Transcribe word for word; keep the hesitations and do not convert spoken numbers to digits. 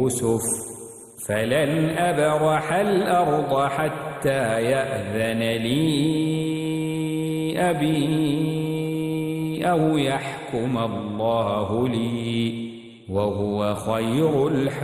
يوسف فلن أبرح الأرض حتى يأذن لي أبي أو يحكم الله لي وهو خير الحاكمين.